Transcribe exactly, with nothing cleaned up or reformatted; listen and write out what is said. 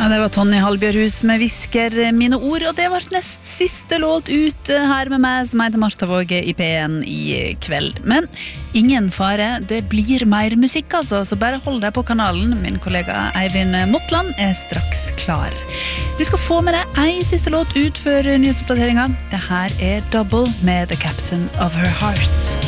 Ja, det var Tonje Halbjørhus med Visker mine ord, og det var nest siste låt ut her med meg, som heter Martha Våge i P en i kveld. Men ingen fare, det blir mer musikk altså, så bare hold deg på kanalen. Min kollega Eivind Mottland er straks klar. Du skal få med deg en siste låt ut før nyhetsoppdateringen. Det her er Double med The Captain of Her Heart.